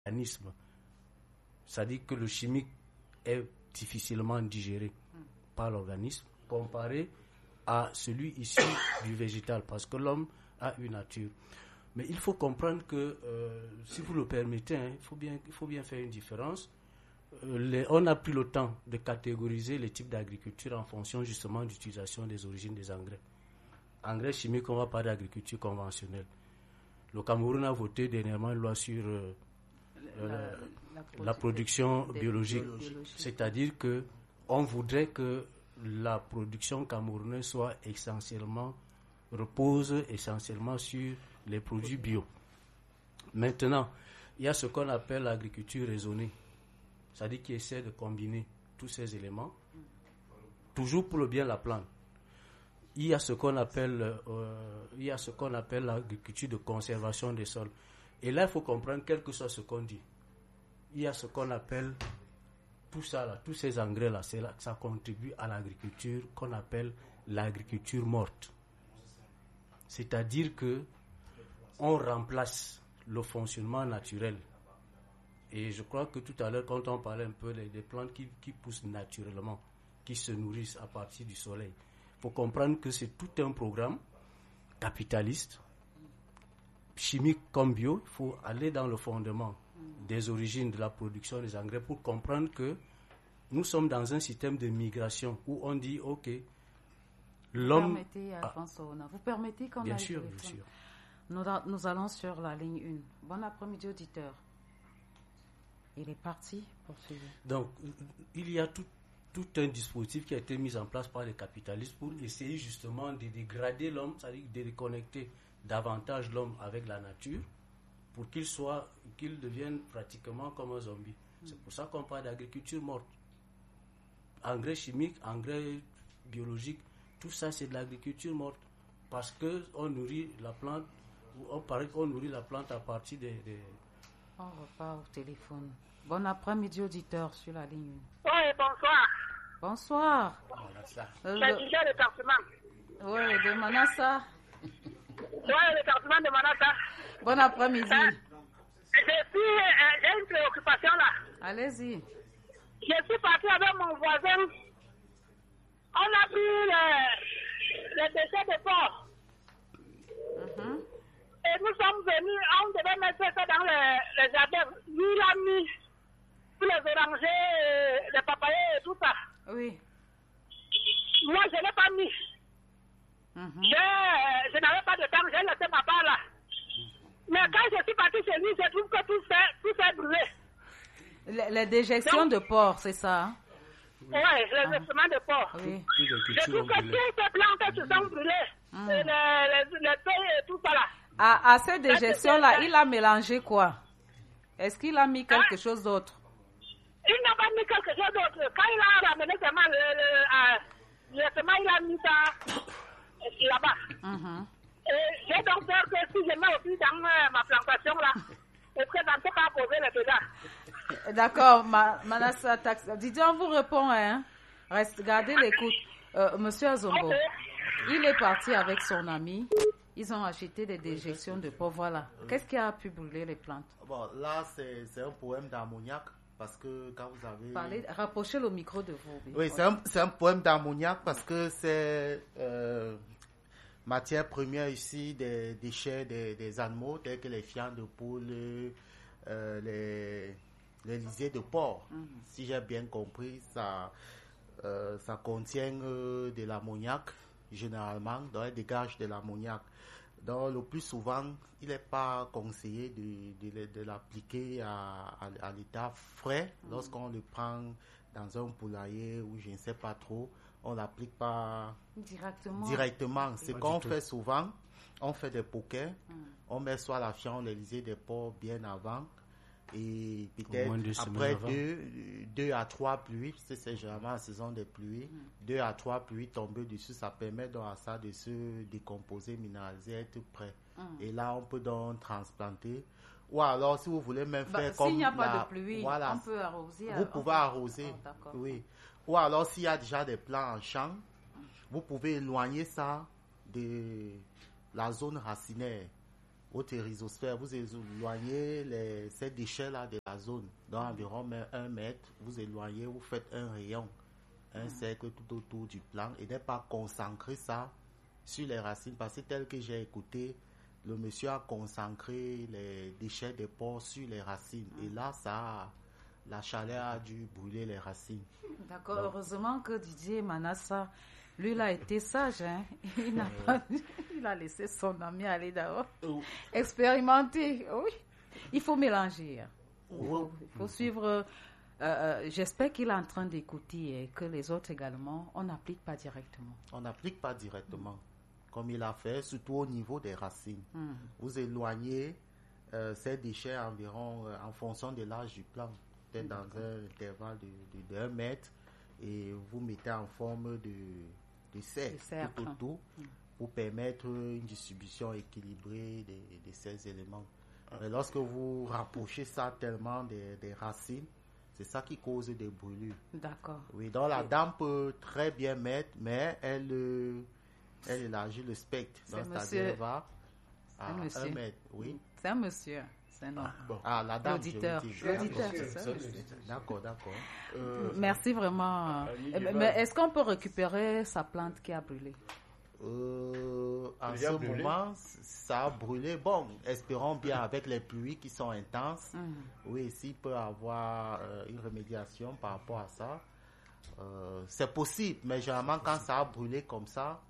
l'organisme. C'est-à-dire que le chimique est difficilement digéré par l'organisme comparé à celui issu du végétal, parce que l'homme a une nature. Mais il faut comprendre que, si vous le permettez, il faut bien faire une différence. On a pris le temps de catégoriser les types d'agriculture en fonction justement d'utilisation des origines des engrais. Engrais chimiques, on va parler d'agriculture conventionnelle. Le Cameroun a voté dernièrement une loi sur la production biologique. C'est-à-dire que on voudrait que la production camerounaise repose essentiellement sur les produits bio. Maintenant, il y a ce qu'on appelle l'agriculture raisonnée, c'est-à-dire qui essaie de combiner tous ces éléments, toujours pour le bien de la plante. Il y a ce qu'on appelle l'agriculture de conservation des sols. Et là, il faut comprendre, quel que soit ce qu'on dit, il y a ce qu'on appelle tout ça là, tous ces engrais là, ça contribue à l'agriculture qu'on appelle l'agriculture morte. C'est-à-dire que on remplace le fonctionnement naturel. Et je crois que tout à l'heure, quand on parlait un peu des plantes qui poussent naturellement, qui se nourrissent à partir du soleil, il faut comprendre que c'est tout un programme capitaliste, chimique comme bio. Il faut aller dans le fondement des origines de la production des engrais pour comprendre que nous sommes dans un système de migration où on dit, OK, l'homme... Vous permettez qu'on bien aille sûr, bien sûr. Nous allons sur la ligne 1. Bon après-midi, auditeur. Il est parti pour suivre. Donc, il y a tout un dispositif qui a été mis en place par les capitalistes pour essayer justement de dégrader l'homme, c'est-à-dire de reconnecter davantage l'homme avec la nature pour qu'il devienne pratiquement comme un zombie. C'est pour ça qu'on parle d'agriculture morte. Engrais chimiques, engrais biologiques, tout ça c'est de l'agriculture morte parce qu'on nourrit la plante, on paraît qu'on nourrit la plante à partir des... On repart au téléphone. Bon après-midi, auditeur sur la ligne 1. Oui, bonsoir. Bonsoir. C'est le département. Oui, de Manassa. Oui, le département de Manassa. Bon après-midi. J'ai une préoccupation là. Allez-y. Je suis parti avec mon voisin. On a pris les déchets de porc. Et nous sommes venus, on devait mettre ça dans les jardins. Lui, il a mis tous les orangers, les papayers et tout ça. Oui. Moi, je ne l'ai pas mis. Je n'avais pas de temps, j'ai laissé ma part là. Mais quand je suis parti chez lui, je trouve que tout s'est brûlé. Les déjections de porc, c'est ça? Hein? Oui, les vestements de porc. Oui. Je trouve que toutes ces plantes se sont brûlées. Les feuilles et tout ça là. À ces déjections-là, il a mélangé quoi? Est-ce qu'il a mis quelque chose d'autre? Il n'a pas mis quelque chose d'autre. Quand il a ramené seulement il a mis ça là-bas. Et j'ai donc peur que si je mets aussi dans ma plantation là, est-ce que ça ne peut pas poser les dégâts? D'accord, Manassa Tax. Didier, on vous répond, hein? Gardez l'écoute. Monsieur Azombo, okay. Il est parti avec son ami. Ils ont acheté des déjections de porc, voilà. Qu'est-ce qui a pu brûler les plantes? Bon, là, c'est un problème d'ammoniac. Parce que quand vous avez... Rapprochez le micro de vous. Oui, c'est un problème d'ammoniac parce que c'est matière première ici des déchets des animaux, tels que les fientes de poule, les lisiers de porc. Si j'ai bien compris, ça contient de l'ammoniac, généralement, donc elle dégage de l'ammoniac. Donc, le plus souvent, il n'est pas conseillé de l'appliquer à l'état frais. Lorsqu'on le prend dans un poulailler ou je ne sais pas trop, on ne l'applique pas directement. Ce qu'on fait souvent, on fait des pokers, on met soit la fiente, les lisiers des porcs bien avant, et peut-être après 2 à 3 pluies, c'est généralement la saison des pluies, 2 à 3 pluies tombées dessus, ça permet donc à ça de se décomposer, minéraliser, être prêt. Et là, on peut donc transplanter. Ou alors, si vous voulez même faire comme... S'il n'y a pas de pluie, on peut arroser. Vous pouvez arroser, oui. Ou alors, s'il y a déjà des plants en champ, vous pouvez éloigner ça de la zone racinaire. votre rhizosphère, vous éloignez ces déchets-là de la zone d'environ 1 mètre, vous éloignez, vous faites un rayon, un cercle tout autour du plant et ne pas concentrer ça sur les racines, parce que tel que j'ai écouté, le monsieur a concentré les déchets des porcs sur les racines et là, la chaleur a dû brûler les racines. D'accord, heureusement que Didier Manassa, lui, il a été sage, hein? Il a laissé son ami aller d'abord expérimenter. Oui, il faut mélanger. Il faut suivre. J'espère qu'il est en train d'écouter et que les autres également, on n'applique pas directement. On n'applique pas directement, comme il a fait, surtout au niveau des racines. Vous éloignez ces déchets environ en fonction de l'âge du plant, peut-être dans un intervalle de 1 mètre, et vous mettez en forme de cercle tout autour pour permettre une distribution équilibrée de ces éléments. Mais lorsque vous rapprochez ça tellement des racines, c'est ça qui cause des brûlures. D'accord. Oui, donc la dame peut très bien mettre, mais elle élargit le spectre. Donc, c'est-à-dire elle va à 1 mètre. Oui. C'est un monsieur. C'est un homme. La dame, l'auditeur. L'auditeur, c'est ça. D'accord. Merci vraiment. Mais est-ce qu'on peut récupérer sa plante qui a brûlé? En ce moment, ça a brûlé. Bon, espérons bien avec les pluies qui sont intenses. Oui, s'il peut avoir une remédiation par rapport à ça, c'est possible. Mais généralement, quand ça a brûlé comme ça,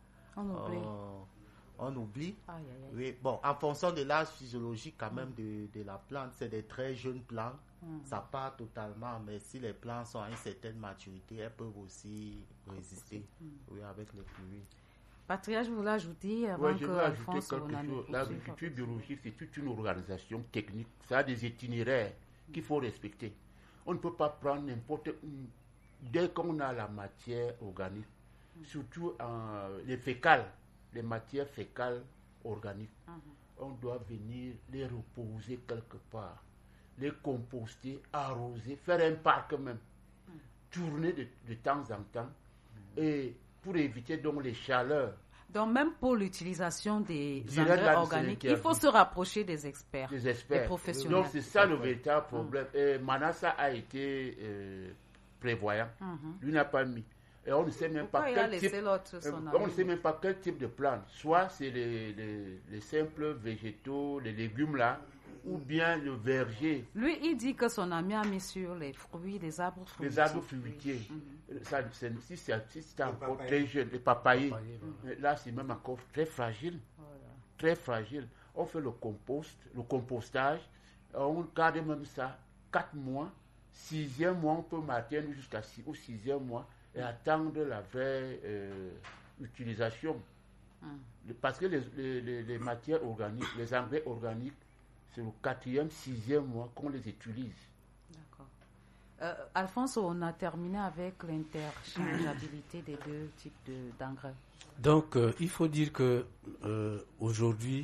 on oublie. Oui, bon, en fonction de l'âge physiologique quand même de la plante, c'est des très jeunes plants. Ça part totalement, mais si les plants sont à une certaine maturité, elles peuvent aussi résister avec les pluies. Patria, je voulais ajouter avant que Alphonse quelque chose. L'agriculture biologique, c'est toute une organisation technique. Ça a des itinéraires qu'il faut respecter. On ne peut pas prendre n'importe... Dès qu'on a la matière organique, surtout les fécales, les matières fécales organiques, on doit venir les reposer quelque part, les composter, arroser, faire un parc même, tourner de temps en temps, et pour éviter donc les chaleurs. Donc même pour l'utilisation des engrais organiques, il faut se rapprocher des experts, des professionnels. Donc c'est ça le véritable problème. Et Manassa a été prévoyant. Lui n'a pas mis. Et on ne sait même pas quel type. On ne sait même pas quel type de plante. Soit c'est les simples végétaux, les légumes là, ou bien le verger. Lui, il dit que son ami a mis sur les fruits, les arbres fruitiers. Les arbres fruitiers. Si c'est encore très jeune, les papayers, là c'est même encore très fragile. Très fragile. On fait le compostage, on garde même ça 4 mois. 6e mois, on peut maintenir jusqu'à 6e mois et attendre la vraie utilisation. Parce que les matières organiques, les engrais organiques, c'est le 4e, 6e mois qu'on les utilise. D'accord. Alphonse, on a terminé avec l'interchangeabilité des deux types d'engrais. Donc, il faut dire que aujourd'hui,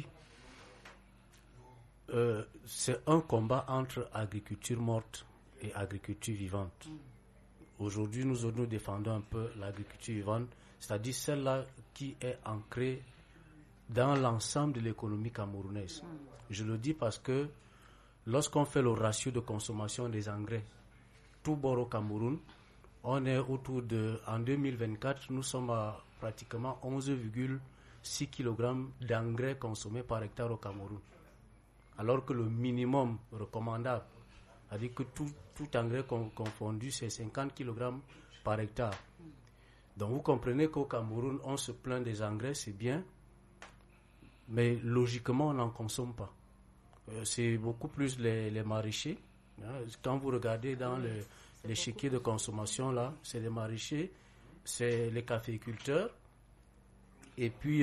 c'est un combat entre agriculture morte et agriculture vivante. Aujourd'hui, nous défendons un peu l'agriculture vivante, c'est-à-dire celle-là qui est ancrée dans l'ensemble de l'économie camerounaise. Je le dis parce que lorsqu'on fait le ratio de consommation des engrais, tout bord au Cameroun, on est autour de, en 2024, nous sommes à pratiquement 11,6 kg d'engrais consommés par hectare au Cameroun. Alors que le minimum recommandable, c'est-à-dire que tout engrais confondu, c'est 50 kg par hectare. Donc vous comprenez qu'au Cameroun, on se plaint des engrais, c'est bien, mais logiquement, on n'en consomme pas. C'est beaucoup plus les maraîchers. Quand vous regardez dans l'échiquier de consommation, là, c'est les maraîchers, c'est les caféiculteurs, et puis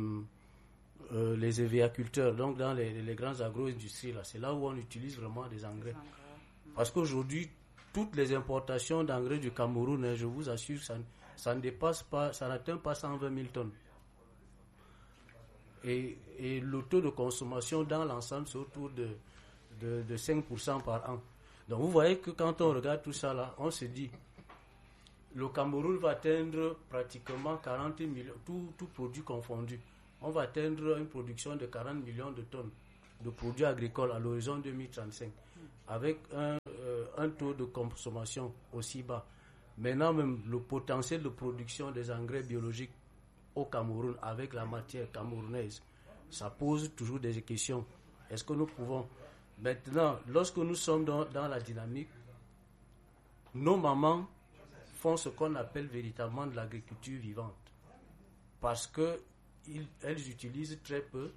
les évéaculteurs, donc dans les grandes agro-industries, là, c'est là où on utilise vraiment des engrais. Parce qu'aujourd'hui, toutes les importations d'engrais du Cameroun, je vous assure, ça ne dépasse pas, ça n'atteint pas 120 000 tonnes. Et le taux de consommation dans l'ensemble, c'est autour de 5% par an. Donc vous voyez que quand on regarde tout ça là, on se dit, le Cameroun va atteindre pratiquement 40 millions, tout produit confondu. On va atteindre une production de 40 millions de tonnes de produits agricoles à l'horizon 2035, avec un taux de consommation aussi bas. Maintenant même, le potentiel de production des engrais biologiques au Cameroun avec la matière camerounaise, ça pose toujours des questions. Est-ce que nous pouvons... Maintenant, lorsque nous sommes dans la dynamique, nos mamans font ce qu'on appelle véritablement de l'agriculture vivante. Parce qu'elles utilisent très peu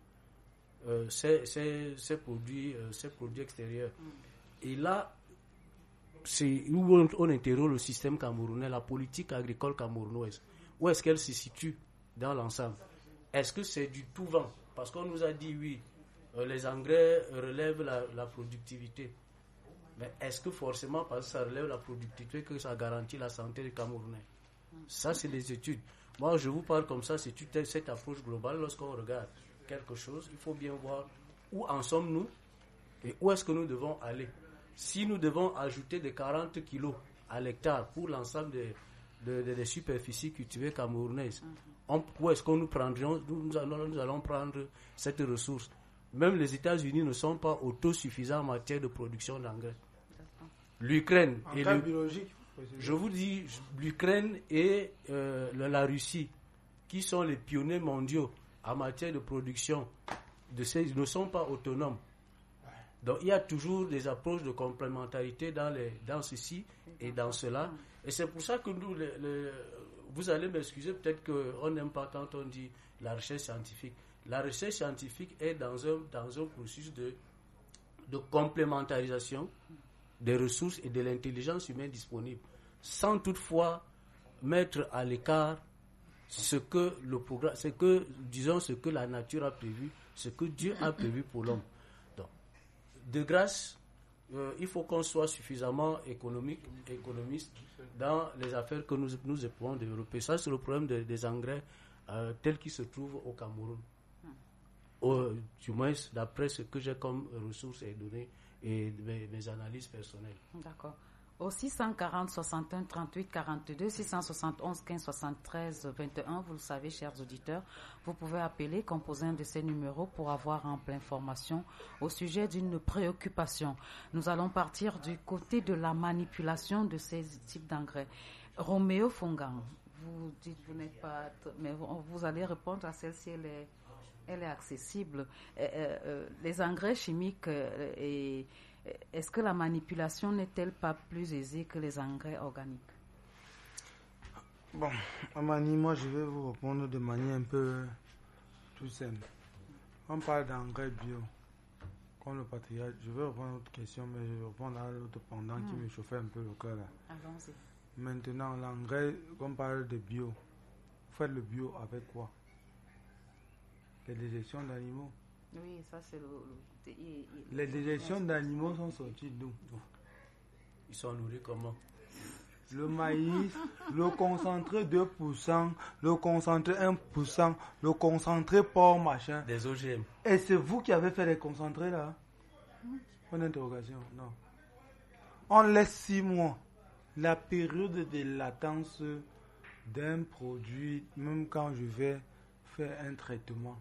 ces produits extérieurs. Et là, c'est où on interroge le système camerounais, la politique agricole camerounaise. Où est-ce qu'elle se situe dans l'ensemble? Est-ce que c'est du tout vent? Parce qu'on nous a dit oui, les engrais relèvent la productivité. Mais est-ce que forcément, parce que ça relève la productivité, que ça garantit la santé des Camerounais? Ça, c'est des études. Moi, je vous parle comme ça, c'est toute cette approche globale. Lorsqu'on regarde quelque chose, il faut bien voir où en sommes-nous et où est-ce que nous devons aller. Si nous devons ajouter des 40 kilos à l'hectare pour l'ensemble des superficies cultivées camerounaises, où est-ce que nous prendrions, nous allons prendre cette ressource? Même les États-Unis ne sont pas autosuffisants en matière de production d'engrais. L'Ukraine et je vous dis, l'Ukraine et la Russie, qui sont les pionniers mondiaux en matière de production, ne sont pas autonomes. Donc il y a toujours des approches de complémentarité dans ceci et dans cela. Et c'est pour ça que nous, vous allez m'excuser, peut-être qu'on n'aime pas quand on dit la recherche scientifique. La recherche scientifique est dans un processus de complémentarisation des ressources et de l'intelligence humaine disponible, sans toutefois mettre à l'écart ce que la nature a prévu, ce que Dieu a prévu pour l'homme. Donc, de grâce, il faut qu'on soit suffisamment économiste dans les affaires que nous pouvons développer. Ça, c'est le problème des engrais tels qu'ils se trouvent au Cameroun. Du moins, d'après ce que j'ai comme ressources et données et mes analyses personnelles. D'accord. Au 640 61 38 42, 671 15 73 21, vous le savez, chers auditeurs, vous pouvez appeler, composer un de ces numéros pour avoir ample information au sujet d'une préoccupation. Nous allons partir du côté de la manipulation de ces types d'engrais. Roméo Fongang, vous dites vous n'êtes pas... Mais vous allez répondre à celle-ci, elle est accessible. Les engrais chimiques, est-ce que la manipulation n'est-elle pas plus aisée que les engrais organiques? Bon, Amani, moi je vais vous répondre de manière un peu tout simple. On parle d'engrais bio, comme le patriarche. Je vais répondre à votre question, mais je vais répondre à l'autre pendant qui me chauffait un peu le cœur là. Allons-y. Maintenant, l'engrais, on parle de bio. Vous faites le bio avec quoi? Les déjections d'animaux. Oui, ça c'est les déjections d'animaux sont sorties d'où? Ils sont nourris comment? Le maïs, le concentré 2%, le concentré 1%, le concentré porc machin. Des OGM. Et c'est vous qui avez fait les concentrés là? Une interrogation, non. On laisse 6 mois. La période de latence d'un produit, même quand je vais faire un traitement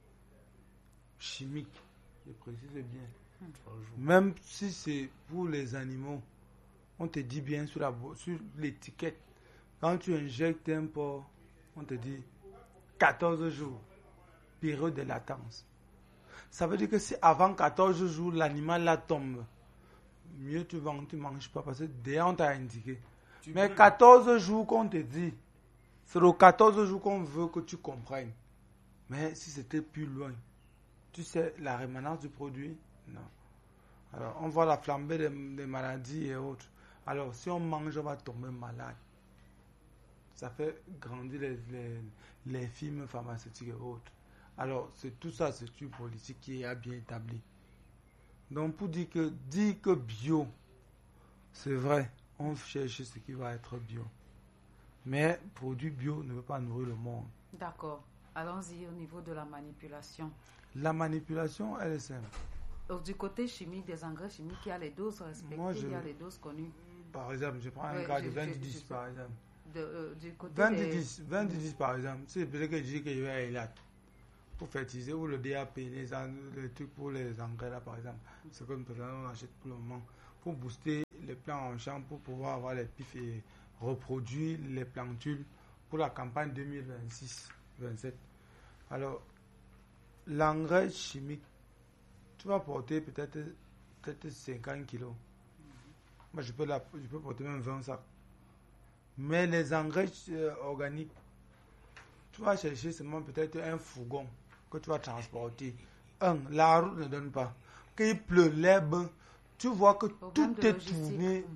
chimique, je précise bien, même si c'est pour les animaux, on te dit bien sur l'étiquette, quand tu injectes un porc, on te dit 14 jours, période de latence. Ça veut dire que si avant 14 jours, l'animal là tombe, mieux tu manges pas parce que déjà on t'a indiqué. Mais 14 jours qu'on te dit, c'est le 14 jours qu'on veut que tu comprennes. Mais si c'était plus loin, tu sais la rémanence du produit? Non. Alors on voit la flambée des maladies et autres. Alors si on mange, on va tomber malade. Ça fait grandir les firmes pharmaceutiques et autres. Alors c'est tout ça, c'est une politique qui est bien établie. Donc pour dire que bio, c'est vrai, on cherche ce qui va être bio. Mais produit bio ne veut pas nourrir le monde. D'accord. Allons-y au niveau de la manipulation. La manipulation, elle est simple. Du côté chimique, des engrais chimiques, il y a les doses respectées, il y a les doses connues. Par exemple, je prends un cas de 20-10 par exemple. Du côté 20-10 par exemple, c'est peut-être que je dis que je vais à Elat. pour fertiliser, ou le DAP, les trucs pour les engrais là par exemple, ce que nous on achète pour le moment, pour booster les plants en champ, pour pouvoir avoir les pifs et reproduire les plantules pour la campagne 2026-27. Alors, l'engrais chimique, tu vas porter peut-être 50 kilos. Moi, je peux porter même 20 sacs. Mais les engrais organiques, tu vas chercher seulement peut-être un fourgon que tu vas transporter. La route ne donne pas. Quand il pleut, l'herbe, tu vois que tout est tourné.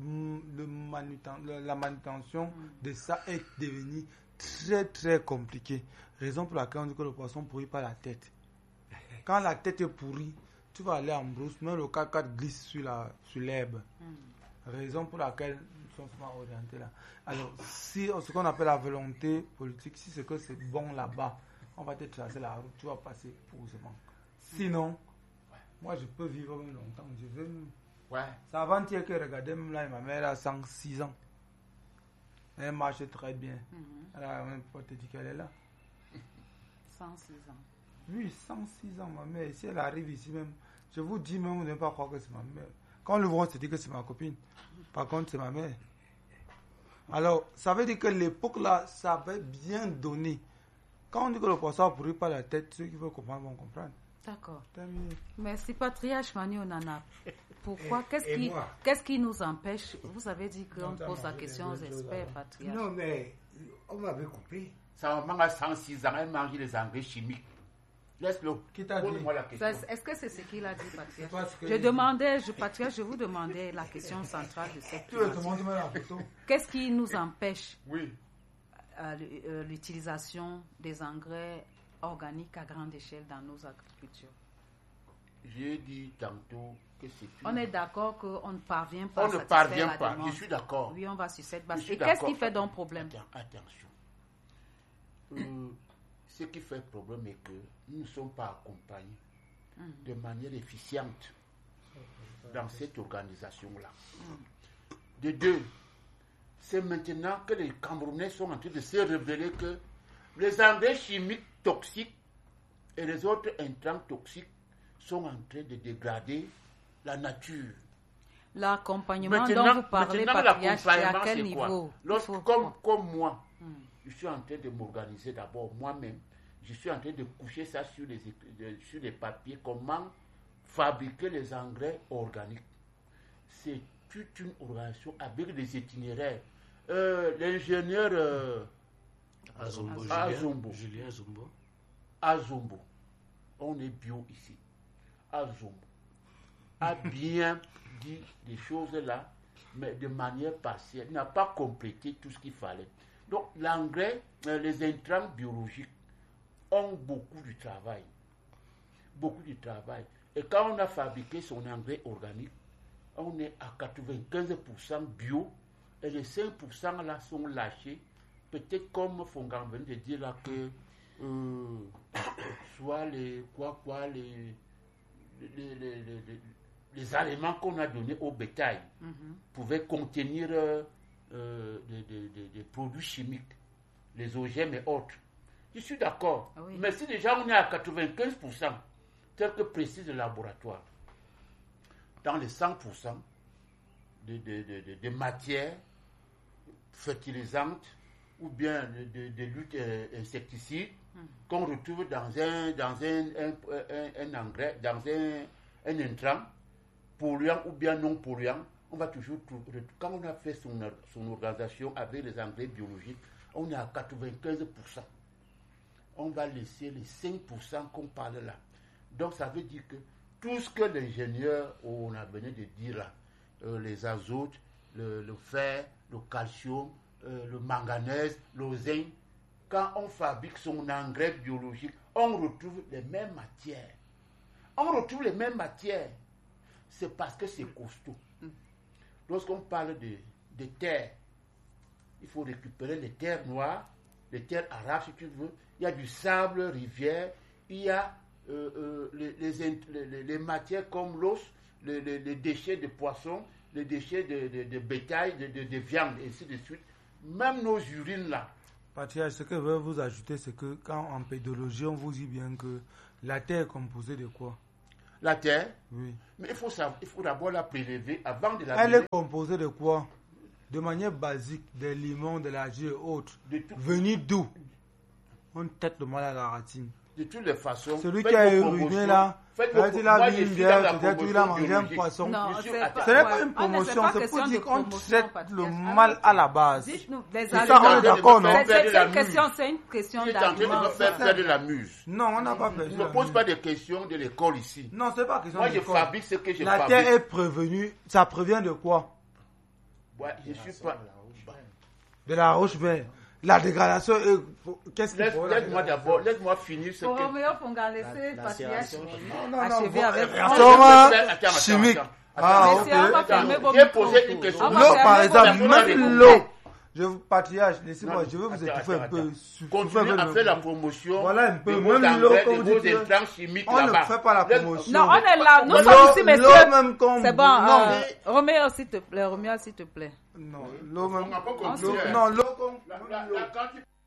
La manutention de ça est devenue très très compliquée. Raison pour laquelle on dit que le poisson pourrit pas la tête. Quand la tête est pourrie, tu vas aller en brousse, même le caca glisse sur l'herbe. Raison pour laquelle nous sommes souvent orientés là. Alors, si ce qu'on appelle la volonté politique, si c'est que c'est bon là-bas, on va te tracer la route, tu vas passer posément. Sinon, moi je peux vivre même longtemps. Je veux. C'est avant-hier que regardez, même là, ma mère a 106 ans. Elle marche très bien. Elle a même pas te dit qu'elle est là. 106 ans. Oui, 106 ans, ma mère. Si elle arrive ici même, je vous dis même, vous n'allez pas croire que c'est ma mère. Quand on le voit, on se dit que c'est ma copine. Par contre, c'est ma mère. Alors, ça veut dire que l'époque là, ça avait bien donné. Quand on dit que le poisson pourrit pas la tête, ceux qui veulent comprendre vont comprendre. D'accord. Terminé. Merci, Patriarche Manu Onana. Pourquoi qu'est-ce qui nous empêche? Vous avez dit qu'on pose la question aux experts, Patriarche. Non, mais on m'avait coupé. Sa maman a 106 ans, elle mange les engrais chimiques. Laisse-le. Qui t'a dit? Pose-moi la question. Est-ce que c'est ce qu'il a dit, Patriarche? Que je vous demandais la question centrale de cette tu veux te montrer la photo? Qu'est-ce qui nous empêche Oui. l'utilisation des engrais organiques à grande échelle dans nos agricultures? J'ai dit tantôt que c'est On est d'accord qu'on ne parvient pas on à ne satisfaire parvient la pas. demande. Je suis d'accord. Oui, on va sur cette base. Je suis Et qu'est-ce d'accord. qui fait donc problème? Attention. Ce qui fait problème est que nous ne sommes pas accompagnés de manière efficiente dans cette organisation-là. De deux, c'est maintenant que les Camerounais sont en train de se révéler que les engrais chimiques toxiques et les autres intrants toxiques sont en train de dégrader la nature. L'accompagnement dont vous parlez, Patriarche, c'est à quel c'est niveau? Comme moi, je suis en train de m'organiser d'abord moi-même. Je suis en train de coucher ça sur les papiers, comment fabriquer les engrais organiques. C'est toute une organisation avec des itinéraires. L'ingénieur Julien Zumbo. Azumbo, on est bio ici. Azumbo a bien dit des choses là, mais de manière partielle. Il n'a pas complété tout ce qu'il fallait. Donc l'engrais, les intrants biologiques ont beaucoup de travail. Beaucoup de travail. Et quand on a fabriqué son engrais organique, on est à 95% bio et les 5% là sont lâchés. Peut-être comme Fongan vient de dire là que soit les aliments qu'on a donnés au bétail pouvaient contenir des produits chimiques, les OGM et autres. Je suis d'accord. Ah oui. Mais si déjà on est à 95%, tel que précise le laboratoire, dans les 100% de matières fertilisantes ou bien de lutte insecticide qu'on retrouve dans un engrais, dans un intrant polluant ou bien non polluant, on va toujours trouver. Quand on a fait son organisation avec les engrais biologiques, on est à 95%. On va laisser les 5% qu'on parle là. Donc ça veut dire que tout ce que l'ingénieur, on a venu de dire là, les azotes, le fer, le calcium, le manganèse, le zinc, quand on fabrique son engrais biologique, on retrouve les mêmes matières. On retrouve les mêmes matières. C'est parce que c'est costaud. Lorsqu'on parle de terres, il faut récupérer les terres noires, les terres arabes si tu veux. Il y a du sable, rivière, il y a les matières comme l'os, les déchets de poissons, les déchets de bétail, de viande, et ainsi de suite. Même nos urines là, Patriarche, ce que je veux vous ajouter, c'est que quand en pédologie, on vous dit bien que la terre est composée de quoi? La terre, Oui. mais il faut d'abord la prélever avant de la Elle mener. est composée de quoi? De manière basique, des limons, de l'argile et autres. De tout. Venus d'où? On tête de mal à la ratine. De toutes les façons. Celui faites qui a vos uriné promotions. là, Faites peut-être vos- il a moi, bu je une suis dans bière, la peut-être il a promotion mangé un biologique. poisson. Non, Monsieur, c'est attends. Ce n'est pas ouais. une promotion, pas c'est question pour de dire qu'on promotion, traite Patrice. le Alors, mal à la base. Dites-nous, des C'est ça, aliments. on est d'accord, non? C'est Faire de la une question, c'est une question Tu es en train de d'argument. me faire faire de la muse. Non, on n'a pas fait Je ça. ne pose pas des questions de l'école ici. Non, c'est pas question Moi, de je l'école. fabrique ce que je La fabrique. terre est prévenue, ça provient de quoi? Ouais, je suis pas. De la roche verte. La dégradation, qu'est-ce qu'il faut? Laisse-moi d'abord, laisse-moi finir ce Pour que. Roméo Ponga, laissez Patriarche achever avec Sûrement Attends, chimique. attends. Ah, Messieurs, on va ok. fermer vos J'ai micros. posé une question. On va L'eau, fermer par vos exemple, micros. même l'eau. Je vous patriarche, laissez-moi, Non, je veux vous attends, étouffer un attends, peu. attends. Continuez à faire la promotion. Voilà un peu, de vos même l'eau, engrais, comme de vous vos dites, intrants chimiques on ne là-bas. fait pas la Laisse- promotion. Non, on est là. Nous L'eau- sommes ici, l'eau messieurs. même comme- C'est bon. Non, Roméo, s'il te plaît. Roméo, s'il te plaît. Non, l'eau même. On n'a pas On compris, se- hein. Non, l'eau comme. Quand tu